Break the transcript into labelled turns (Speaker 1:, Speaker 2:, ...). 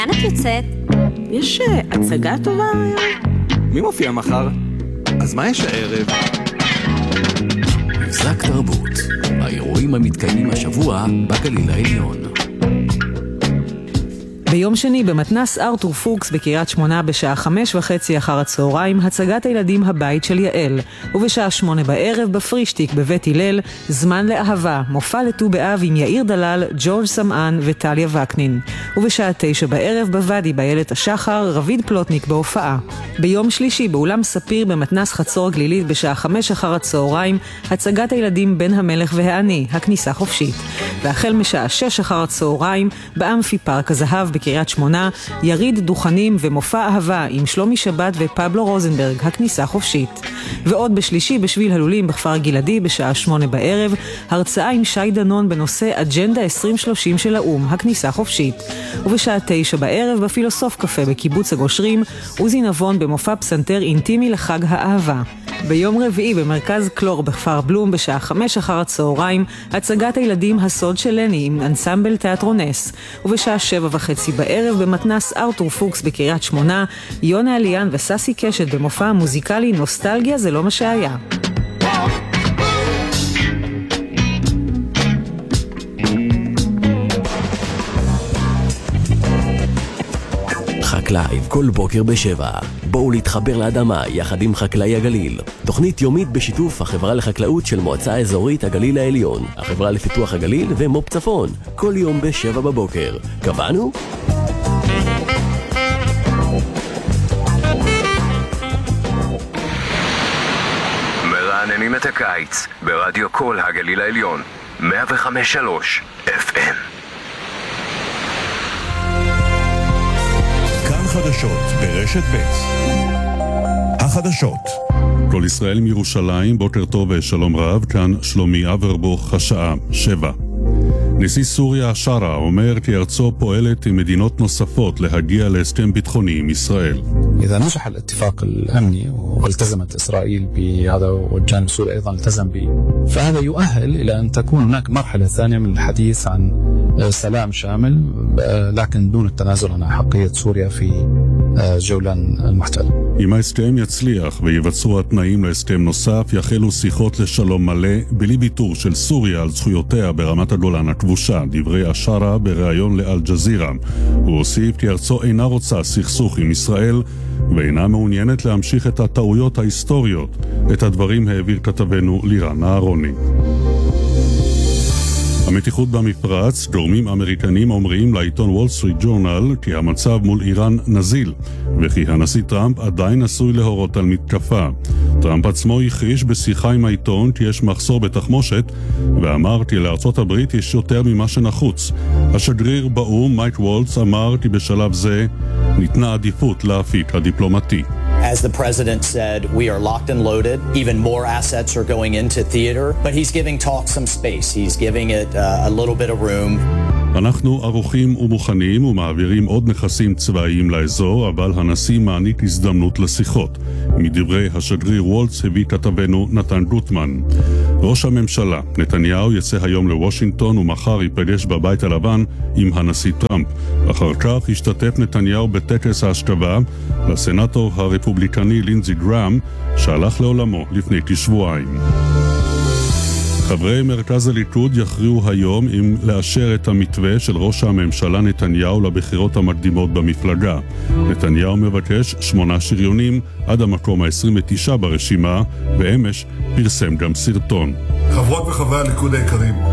Speaker 1: לאן את יוצאת?
Speaker 2: יש הצגה טובה היום?
Speaker 3: מי מופיע מחר? אז מה יש הערב?
Speaker 4: מבזק תרבות, האירועים המתקיימים השבוע בגליל העליון.
Speaker 5: ביום שני במתנ"ס ארתור פוקס בקריית שמונה בשעה 5:30 אחר הצהריים הצגת הילדים הבית של יעל, ובשעה 8 בערב בפרישטיק בבית הלל זמן לאהבה, מופע לט"ו באב עם יאיר דלל, ג'ורג' סמאן וטליה וקנין, ובשעה 9 בערב בוואדי באיילת השחר רביד פלוטניק בהופעה. ביום שלישי באולם ספיר במתנ"ס חצור הגלילית בשעה 5 אחר הצהריים הצגת הילדים בן המלך והעני, הכניסה חופשית, והחל משעה 6 אחר הצהריים באמפי פארק הזהב בקריית שמונה יריד דוכנים ומופע אהבה עם שלומי שבת ופבלו רוזנברג, הכניסה חופשית. ועוד בשלישי בשביל הלולים בכפר גלעדי בשעה 8 בערב הרצאה עם שי דנון בנושא אג'נדה 2030 של האום, הכניסה חופשית. ובשעה 9 בערב בפילוסוף קפה בקיבוץ הגושרים עוזי נבון במופע פסנתר אינטימי לחג האהבה. ביום רביעי במרכז קלור בכפר בלום בשעה 5 אחר הצהריים הצגת הילדים הסוד של לני עם אנסמבל תיאטרונס, ובשעה 7:30 בערב במתנ"ס ארתור פוקס בקריית שמונה יונה אליאן וססי קשת במופע המוזיקלי נוסטלגיה זה לא מה שהיה.
Speaker 4: חקלאי כל בוקר ב7. בואו להתחבר לאדמה יחד עם חקלאי הגליל. תוכנית יומית בשיתוף החברה לחקלאות של מועצה אזורית הגליל העליון, החברה לפיתוח הגליל ומו"פ צפון. כל יום ב7 בבוקר. קבענו?
Speaker 6: מרעננים את הקיץ ברדיו כל הגליל העליון 105.3 FM.
Speaker 7: חדשות ברשת ב'. החדשות. כל ישראל מירושלים, בוקר טוב ושלום רב, כאן שלומי אברבוך, השעה 7. נשיא סוריה שרה אומר כי ארצו פועלת עם מדינות נוספות להגיע להסכם ביטחוני עם ישראל.
Speaker 8: إذا نجح الاتفاق الأمني والتزمت إسرائيل بهذا والجانب السوري أيضا التزم به فهذا يؤهل إلى أن تكون هناك مرحلة ثانية من الحديث عن سلام شامل لكن دون التنازل عن حقية سوريا في جولان المحتل.
Speaker 7: אם ההסכם יצליח ויבצעו התנאים להסכם נוסף, יחלו שיחות לשלום מלא בלי ויתור של סוריה על זכויותיה ברמת הגולן הכבושה, דברי השרה בריאיון לאל-ג'זירה. הוא הוסיף כי ארצו אינה רוצה סכסוך עם ישראל ואינה מעוניינת להמשיך את הטעויות ההיסטוריות. את הדברים העביר כתבנו לירן אהרוני. המתיחות במפרץ, גורמים אמריקנים אומרים לעיתון וול סטריט ג'ורנל כי המצב מול איראן נזיל, וכי הנשיא טראמפ עדיין עשוי להורות על מתקפה. טראמפ עצמו הכחיש בשיחה עם העיתון כי יש מחסור בתחמושת, ואמר כי לארצות הברית יש יותר ממה שנחוץ. השגריר באום מייק וולץ אמר כי בשלב זה ניתנה עדיפות לאפיק הדיפלומטי.
Speaker 9: As the president said, we are locked and loaded. Even more assets are going into theater, but he's giving talk some space. He's giving it a little bit of room.
Speaker 7: אנחנו ערוכים ומוכנים ומעבירים עוד נכסים צבאיים לאזור, אבל הנשיא מעניק הזדמנות לשיחות. מדברי השגריר וולץ הביא כתבנו נתן גוטמן. ראש הממשלה נתניהו יצא היום לוושינגטון ומחר ייפגש בבית הלבן עם הנשיא טראמפ. אחר כך השתתף נתניהו בטקס ההשכבה לסנאטור הרפובליקני לינזי גראם שהלך לעולמו לפני כשבועיים. חברי מרכז הליכוד יכריעו היום אם לאשר את המתווה של ראש הממשלה נתניהו לבחירות המקדימות במפלגה. נתניהו מבקש 8 שריונים עד המקום ה-29 ברשימה, ואמש פרסם גם סרטון.
Speaker 10: חברות וחברי הליכוד היקרים,